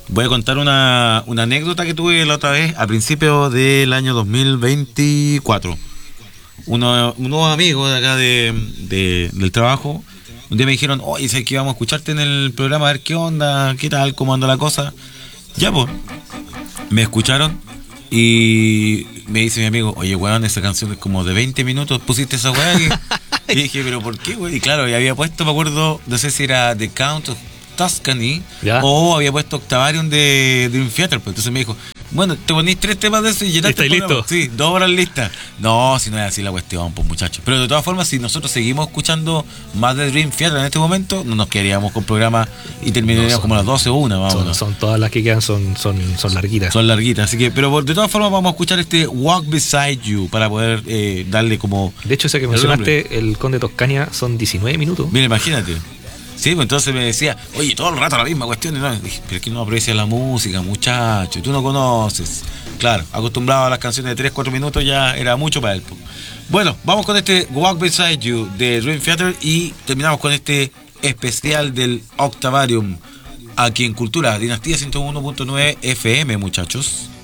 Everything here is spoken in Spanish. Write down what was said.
Voy a contar una anécdota que tuve la otra vez, a principios del año 2024. Unos amigos de acá del trabajo, un día me dijeron, oye, sé que íbamos a escucharte en el programa, a ver qué onda, qué tal, cómo anda la cosa. Ya, pues, me escucharon y me dice mi amigo, oye, weón, esa canción es como de 20 minutos, pusiste esa weá. Y dije, pero ¿por qué, weón? Y claro, y había puesto, me acuerdo, no sé si era The Count of Tuscany, ¿Ya? o había puesto Octavarium de Dream Theater. Pues entonces me dijo, bueno, te ponís 3 temas de eso y llenaste el programa. listo? Sí, 2 horas lista. No, si no es así la cuestión, pues muchachos. Pero de todas formas, si nosotros seguimos escuchando más de Dream Theater en este momento, no nos quedaríamos con programa y terminaríamos como a las 12 o 1, vamos. Son todas las que quedan, son larguitas. Son larguitas, así que, pero de todas formas vamos a escuchar este Walk Beside You para poder darle como... De hecho, ese que mencionaste, el Conde Toscania, son 19 minutos. Mira, imagínate. Sí, pues entonces me decía, oye, todo el rato la misma cuestión. Y no, dije, pero es que no aprecia la música, muchacho, tú no conoces. Claro, acostumbrado a las canciones de 3-4 minutos ya era mucho para él. Bueno, vamos con este Walk Beside You de Dream Theater y terminamos con este especial del Octavarium aquí en Cultura, Dinastía 101.9 FM, muchachos.